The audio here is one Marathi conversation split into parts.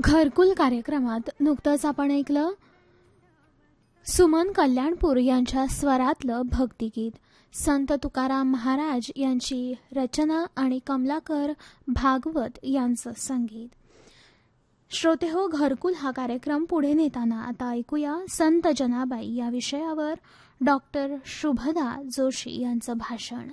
घरकुल कार्यक्रमात नुकतंच आपण ऐकलं सुमन कल्याणपूर यांच्या स्वरातलं भक्तिगीत. संत तुकाराम महाराज यांची रचना आणि कमलाकर भागवत यांचं संगीत. श्रोतेहो, घरकुल हा कार्यक्रम पुढे नेताना आता ऐकूया संत जनाबाई या विषयावर डॉक्टर शुभदा जोशी यांचं भाषण.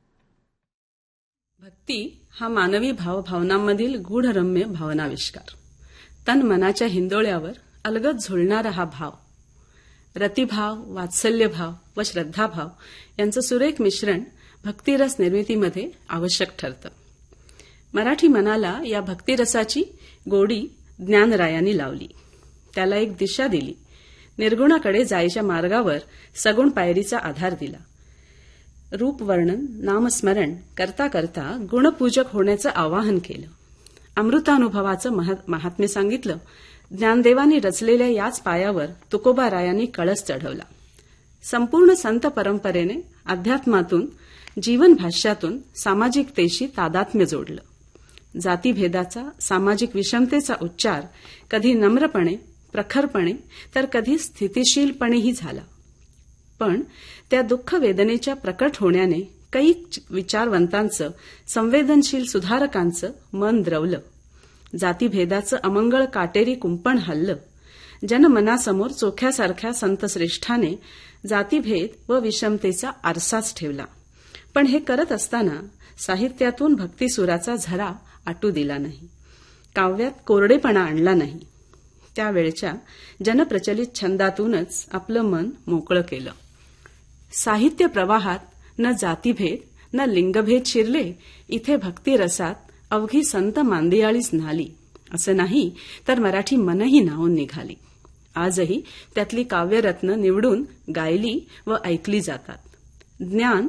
भक्ती हा मानवी भावभावनांमधील गूढरम्य भावनाविष्कार. तन मनाच्या हिंदोळ्यावर अलगद झुलणारा हा भाव, रतिभाव, वात्सल्यभाव व श्रद्धाभाव यांचं सुरेख मिश्रण भक्तिरस निर्मितीमध्ये आवश्यक ठरतं. मराठी मनाला या भक्तिरसाची गोडी ज्ञानरायांनी लावली, त्याला एक दिशा दिली, निर्गुणाकडे जायच्या मार्गावर सगुण पायरीचा आधार दिला. रूपवर्णन, नामस्मरण करता करता गुणपूजक होण्याचं आवाहन केलं. अमृतानुभवाचं महात्म्य सांगितलं. ज्ञानदेवानी रचलेल्या याच पायावर तुकोबारायांनी कळस चढवला. संपूर्ण संत परंपरेने अध्यात्मातून, जीवन भाष्यातून सामाजिकतेशी तादात्म्य जोडलं. जातीभेदाचा, सामाजिक विषमतेचा उच्चार कधी नम्रपणे, प्रखरपणे तर कधी स्थितिशीलपणेही झाला. पण त्या दुःख वेदनेच्या प्रकट होण्याने कैक विचारवंतांचं, संवेदनशील सुधारकांचं मन द्रवलं. जातीभेदाचं अमंगळ काटेरी कुंपण हललं. जनमनासमोर चोख्यासारख्या संतश्रेष्ठाने जातीभेद व विषमतेचा आरसाच ठेवला. पण हे करत असताना साहित्यातून भक्तिसुराचा झरा आटू दिला नाही, काव्यात कोरडेपणा आणला नाही. त्यावेळच्या जनप्रचलित छंदातूनच आपलं मन मोकळं केलं. साहित्य प्रवाहात न जातीभेद न लिंगभेद शिरले. इथे भक्तिरसात अवघी संत मांदियाळीच न्हाली. असं नाही तर मराठी मनही न्हावून निघाली. आजही त्यातली काव्यरत्न निवडून गायली व ऐकली जातात. ज्ञान